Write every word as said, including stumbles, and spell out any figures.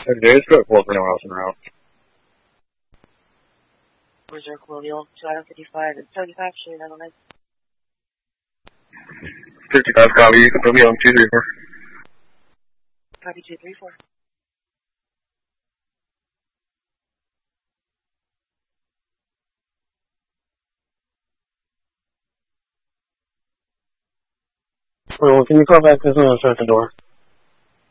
Today's good for anyone else in the route. Reserve Colonial, two item fifty-five and seventy-five, shooting nine oh nine. fifty-five, copy, you can put me on two three four. Copy two three four. Well, can you call back this on the second door?